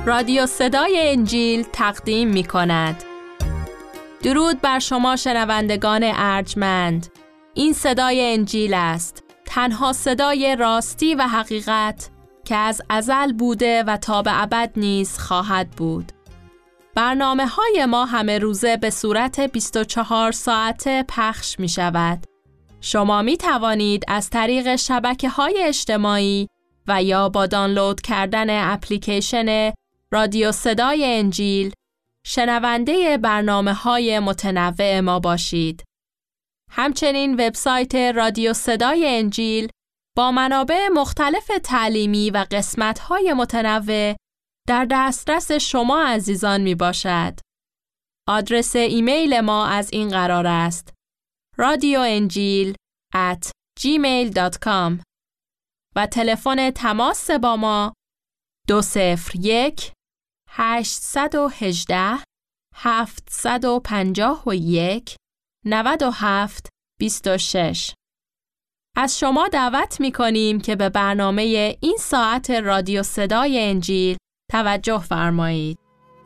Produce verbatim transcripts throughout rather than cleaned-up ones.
رادیو صدای انجیل تقدیم می کند. درود بر شما شنوندگان ارجمند. این صدای انجیل است، تنها صدای راستی و حقیقت که از ازل بوده و تا به ابد نیز خواهد بود. برنامه های ما همه روزه به صورت بیست و چهار ساعته پخش می شود. شما می توانید از طریق شبکه های اجتماعی و یا با دانلود کردن اپلیکیشن رادیو صدای انجیل شنونده برنامه های متنوع ما باشید. همچنین وبسایت رادیو صدای انجیل با منابع مختلف تعلیمی و قسمت های متنوع در دسترس شما عزیزان می باشد. آدرس ایمیل ما از این قرار است: رادیو انجیل ات جیمیل دات کام و تلفن تماس با ما دو صفر یک هشت یک هشت هفت پنج یک نه هفت دو شش. از شما دعوت می کنیم که به برنامه این ساعت رادیو صدای انجیل توجه فرمایید.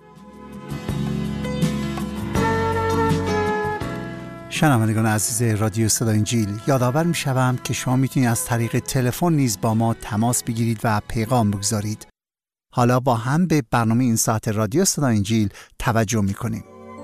شنوندگان عزیز رادیو صدای انجیل، یادآور می شوم که شما میتونید از طریق تلفن نیز با ما تماس بگیرید و پیغام بگذارید. حالا با هم به برنامه این ساعت رادیو صدای انجیل توجه می کنیم.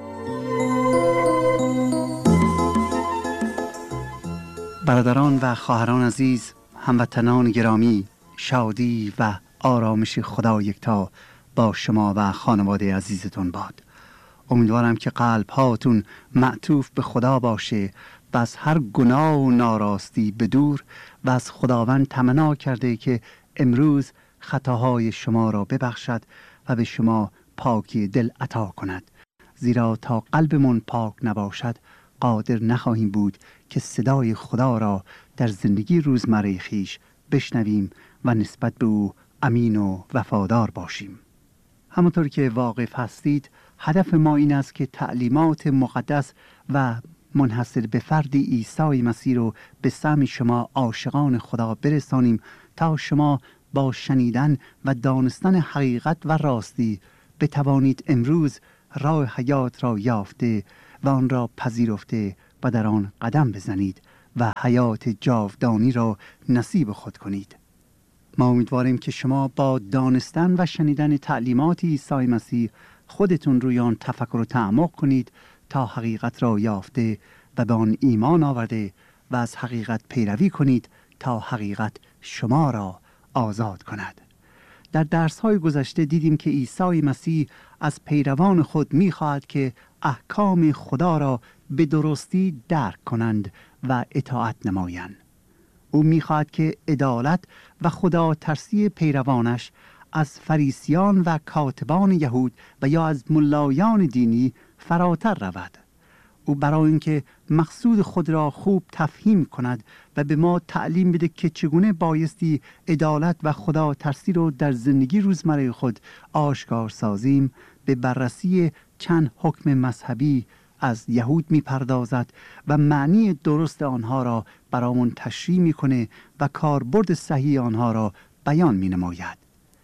برادران و خواهران عزیز، هموطنان گرامی، شادی و آرامش خدا یکتا با شما و خانواده عزیزتون باد. امیدوارم که قلب هاتون معطوف به خدا باشه و از هر گناه و ناراستی بدور و از خداوند تمنا کرده که امروز خطاهای شما را ببخشد و به شما پاکی دل عطا کند. زیرا تا قلبمون پاک نباشد قادر نخواهیم بود که صدای خدا را در زندگی روزمره خویش بشنویم و نسبت به او امین و وفادار باشیم. همونطور که واقف هستید، هدف ما این است که تعلیمات مقدس و منحصر به فرد عیسی مسیح رو به سمع شما عاشقان خدا برسانیم تا شما با شنیدن و دانستن حقیقت و راستی بتوانید امروز راه حیات را یافته و آن را پذیرفته و در آن قدم بزنید و حیات جاودانی را نصیب خود کنید. ما امیدواریم که شما با دانستن و شنیدن تعلیمات عیسی مسیح خودتون روی آن تفکر و تعمق کنید تا حقیقت را یافته و به آن ایمان آورده و از حقیقت پیروی کنید تا حقیقت شما را آزاد کند. در درس‌های گذشته دیدیم که عیسی مسیح از پیروان خود می‌خواهد که احکام خدا را به درستی درک کنند و اطاعت نمایند. او می‌خواهد که عدالت و خدا ترسی پیروانش از فریسیان و کاتبان یهود و یا از ملایان دینی فراتر رود. او برای اینکه مقصود خود را خوب تفهیم کند و به ما تعلیم بده که چگونه بایستی عدالت و خدا ترسی رو در زندگی روزمره خود آشکار سازیم، به بررسی چند حکم مذهبی از یهود می پردازد و معنی درست آنها را برامون تشریح می کنه و کاربرد صحیح آنها را بیان می نماید.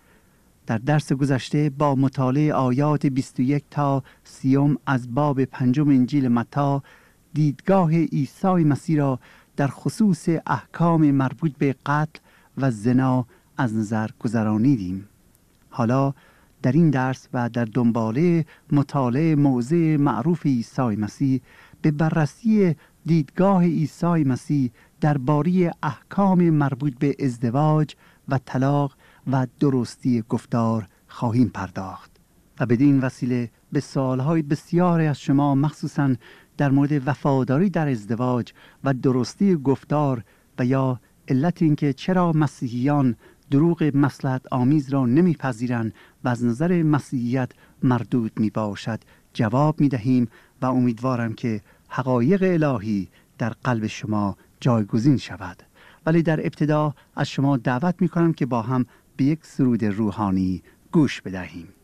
در درس گذشته با مطالعه آیات بیست و یک تا سی از باب پنجم انجیل متی دیدگاه عیسی مسیح را در خصوص احکام مربوط به قتل و زنا از نظر گذرانیدیم. حالا در این درس و در دنباله مطالعه موضع معروف عیسی مسیح به بررسی دیدگاه عیسی مسیح درباره احکام مربوط به ازدواج و طلاق و درستی گفتار خواهیم پرداخت و بدین وسیله به سوالهای بسیاری از شما مخصوصاً در مورد وفاداری در ازدواج و درستی گفتار و یا علت اینکه چرا مسیحیان دروغ مصلحت آمیز را نمیپذیرند و از نظر مسیحیت مردود می باشد جواب می دهیم و امیدوارم که حقایق الهی در قلب شما جایگزین شود. ولی در ابتدا از شما دعوت می کنم که با هم به یک سرود روحانی گوش بدهیم.